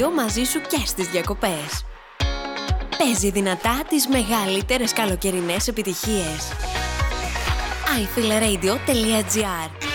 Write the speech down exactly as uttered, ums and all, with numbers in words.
Radio μαζί σου και στις διακοπές. Παίζει δυνατά τις μεγαλύτερες καλοκαιρινές επιτυχίες. άι φιλ ρέιντιο τελεία τζι άρ